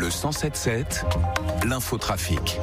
Le 107.7, l'infotrafic.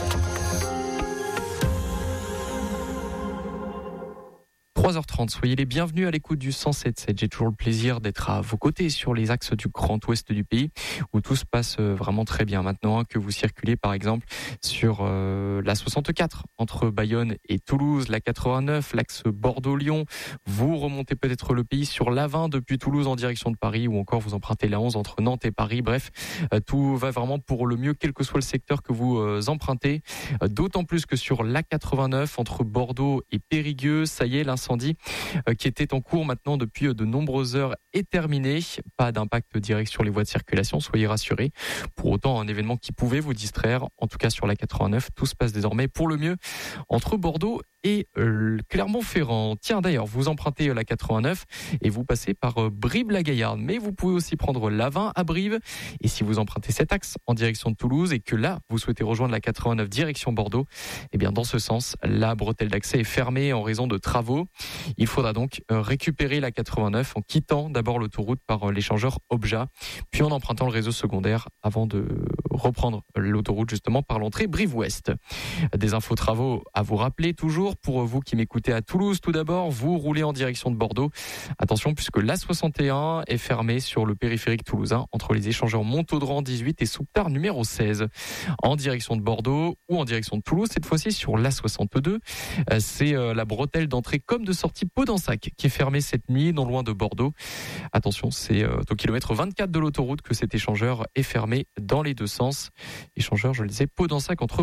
– 3h30, soyez les bienvenus à l'écoute du 107.7. J'ai toujours le plaisir d'être à vos côtés sur les axes du Grand Ouest du pays où tout se passe vraiment très bien maintenant, que vous circulez par exemple sur la 64 entre Bayonne et Toulouse, la 89, l'axe Bordeaux-Lyon. Vous remontez peut-être le pays sur la 20 depuis Toulouse en direction de Paris, ou encore vous empruntez la 11 entre Nantes et Paris. Bref, tout va vraiment pour le mieux quel que soit le secteur que vous empruntez. D'autant plus que sur la 89 entre Bordeaux et Périgueux, ça y est, l'incendie qui était en cours maintenant depuis de nombreuses heures est terminé. Pas d'impact direct sur les voies de circulation, soyez rassurés. Pour autant, un événement qui pouvait vous distraire, en tout cas sur la 89, tout se passe désormais pour le mieux entre Bordeaux et Clermont-Ferrand. Tiens, d'ailleurs, vous empruntez la 89 et vous passez par Brive-la-Gaillarde, mais vous pouvez aussi prendre la 20 à Brive. Et si vous empruntez cet axe en direction de Toulouse et que là, vous souhaitez rejoindre la 89 direction Bordeaux, eh bien, dans ce sens, la bretelle d'accès est fermée en raison de travaux. Il faudra donc récupérer la 89 en quittant d'abord l'autoroute par l'échangeur Obja, puis en empruntant le réseau secondaire avant de reprendre l'autoroute justement par l'entrée Brive-Ouest. Des infos travaux à vous rappeler toujours. Pour vous qui m'écoutez à Toulouse, tout d'abord, vous roulez en direction de Bordeaux. Attention, puisque l'A61 est fermée sur le périphérique toulousain entre les échangeurs Montaudran 18 et Souptard numéro 16. En direction de Bordeaux ou en direction de Toulouse, cette fois-ci sur l'A62, c'est la bretelle d'entrée comme de sortie Podensac qui est fermée cette nuit, non loin de Bordeaux. Attention, c'est au kilomètre 24 de l'autoroute que cet échangeur est fermé dans les deux sens. Échangeur, je le disais, Podensac entre